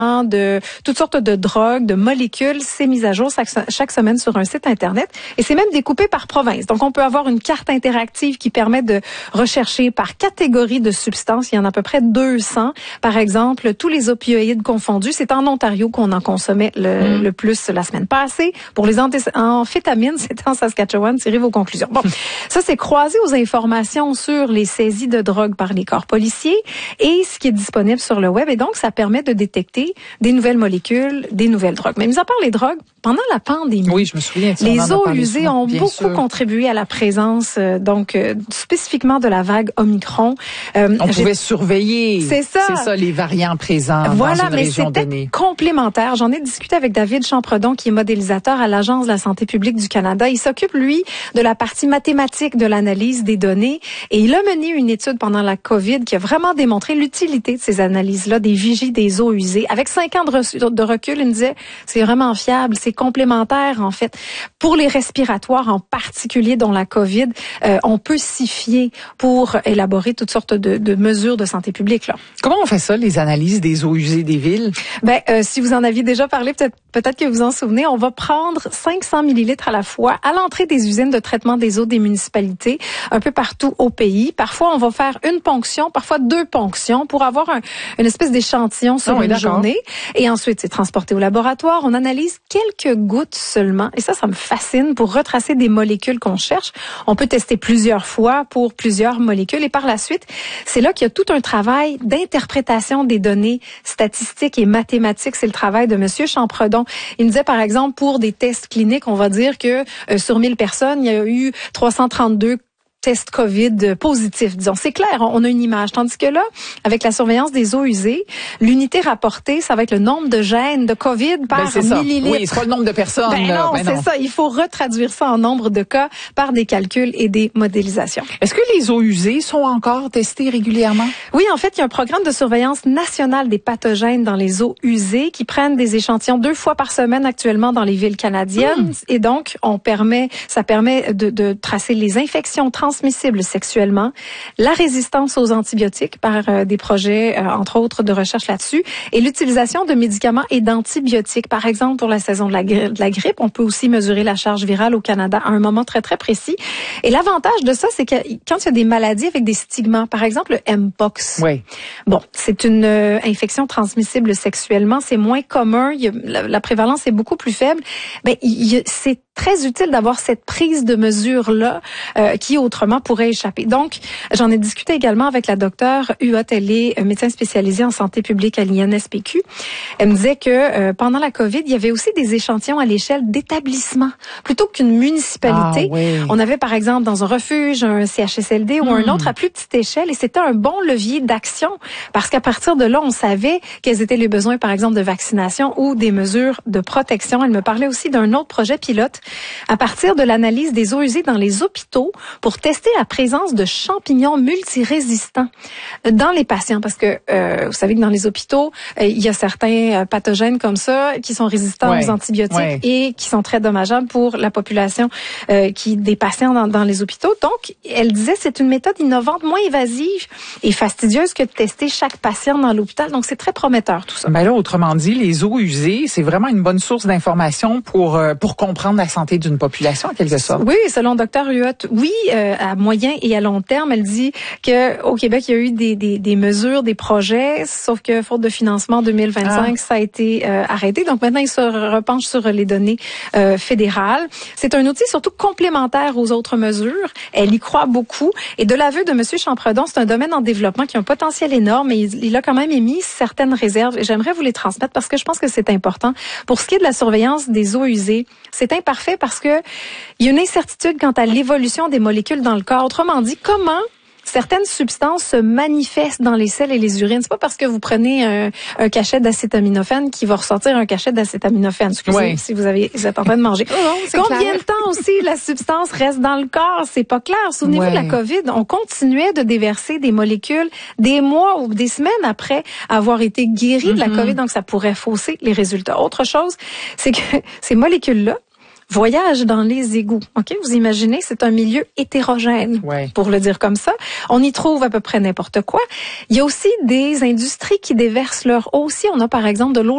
de toutes sortes de drogues, de molécules. C'est mis à jour chaque semaine sur un site Internet et c'est même découpé par province. Donc, on peut avoir une carte interactive qui permet de rechercher par catégorie de substances. Il y en a à peu près 200. Par exemple, tous les opioïdes confondus. C'est en Ontario qu'on en consommait le plus la semaine passée. Pour les amphétamines, c'était en Saskatchewan. Tirez vos conclusions. Bon, ça, c'est croisé aux informations sur les saisies de drogue par les corps policiers et ce qui est disponible sur le web. Et donc, ça permet de détecter des nouvelles molécules, des nouvelles drogues. Mais mis à part les drogues, pendant la pandémie, oui, je me souviens, les eaux usées ont beaucoup contribué à la présence, spécifiquement de la vague Omicron. On pouvait surveiller. C'est ça, les variants présents dans une région donnée. Mais c'était complémentaire. J'en ai discuté avec David Champredon, qui est modélisateur à l'Agence de la santé publique du Canada. Il s'occupe, lui, de la partie mathématique de l'analyse des données. Et il a mené une étude pendant la COVID qui a vraiment démontré l'utilité de ces analyses-là, des vigies des eaux usées. Avec 5 ans de recul, il me disait, c'est vraiment fiable, c'est complémentaire, en fait. Pour les respiratoires en particulier, dont la COVID, on peut s'y fier pour élaborer toutes sortes de mesures de santé publique, là. Comment on fait ça, les analyses des eaux usées des villes? Si vous en aviez déjà parlé, peut-être que vous en souvenez, on va prendre 500 millilitres à la fois à l'entrée des usines de traitement des eaux des municipalités, un peu partout au pays. Parfois, on va faire une ponction, parfois 2 ponctions pour avoir une espèce d'échantillon sur une journée. Et ensuite, c'est transporté au laboratoire. On analyse quelques gouttes seulement. Et ça me fascine pour retracer des molécules qu'on cherche. On peut tester plusieurs fois pour plusieurs molécules. Et par la suite, c'est là qu'il y a tout un travail d'interprétation des données statistiques et mathématiques. C'est le travail de Monsieur Champredon. Il me disait, par exemple, pour des tests cliniques, on va dire que sur 1000 personnes, il y a eu 332 tests COVID positifs, disons. C'est clair, on a une image. Tandis que là, avec la surveillance des eaux usées, l'unité rapportée, ça va être le nombre de gènes de COVID par millilitre. Oui, c'est pas le nombre de personnes. Non, c'est ça. Il faut retraduire ça en nombre de cas par des calculs et des modélisations. Est-ce que les eaux usées sont encore testées régulièrement? Oui, en fait, il y a un programme de surveillance nationale des pathogènes dans les eaux usées qui prennent des échantillons 2 fois par semaine actuellement dans les villes canadiennes. Et donc, ça permet de tracer les infections transmissibles sexuellement, la résistance aux antibiotiques par des projets, entre autres, de recherche là-dessus, et l'utilisation de médicaments et d'antibiotiques. Par exemple, pour la saison de la grippe, on peut aussi mesurer la charge virale au Canada à un moment très, très précis. Et l'avantage de ça, c'est que quand il y a des maladies avec des stigmas, par exemple le Mpox, c'est une infection transmissible sexuellement, c'est moins commun, la prévalence est beaucoup plus faible. C'est très utile d'avoir cette prise de mesure-là qui autrement pourrait échapper. Donc, j'en ai discuté également avec la docteure Huot. Elle est médecin spécialisée en santé publique à l'INSPQ. Elle me disait que pendant la COVID, il y avait aussi des échantillons à l'échelle d'établissement plutôt qu'une municipalité. On avait par exemple dans un refuge, un CHSLD ou un autre à plus petite échelle et c'était un bon levier d'action parce qu'à partir de là, on savait quels étaient les besoins par exemple de vaccination ou des mesures de protection. Elle me parlait aussi d'un autre projet pilote à partir de l'analyse des eaux usées dans les hôpitaux pour tester la présence de champignons multirésistants dans les patients. Parce que vous savez que dans les hôpitaux, il y a certains pathogènes comme ça qui sont résistants aux antibiotiques et qui sont très dommageables pour la population des patients dans les hôpitaux. Donc, elle disait c'est une méthode innovante, moins évasive et fastidieuse que de tester chaque patient dans l'hôpital. Donc, c'est très prometteur tout ça. Là, autrement dit, les eaux usées, c'est vraiment une bonne source d'information pour comprendre la santé d'une population, en quelque sorte. Oui, selon Dr. Huot, oui, à moyen et à long terme, elle dit que au Québec, il y a eu des mesures, des projets, sauf que faute de financement en 2025, ça a été arrêté. Donc maintenant, il se repenche sur les données fédérales. C'est un outil surtout complémentaire aux autres mesures. Elle y croit beaucoup. Et de l'aveu de M. Champredon, c'est un domaine en développement qui a un potentiel énorme, et il a quand même émis certaines réserves. Et j'aimerais vous les transmettre parce que je pense que c'est important. Pour ce qui est de la surveillance des eaux usées, c'est imparfait parce que il y a une incertitude quant à l'évolution des molécules dans le corps. Autrement dit, comment certaines substances se manifestent dans les selles et les urines. C'est pas parce que vous prenez un cachet d'acétaminophène qu'il va ressortir un cachet d'acétaminophène. Excusez si vous êtes en train de manger. Combien de temps aussi la substance reste dans le corps? C'est pas clair. Souvenez-vous de la COVID, on continuait de déverser des molécules des mois ou des semaines après avoir été guéri de la COVID. Donc, ça pourrait fausser les résultats. Autre chose, c'est que ces molécules-là voyage dans les égouts. OK? Vous imaginez, c'est un milieu hétérogène, pour le dire comme ça. On y trouve à peu près n'importe quoi. Il y a aussi des industries qui déversent leur eau aussi. On a par exemple de l'eau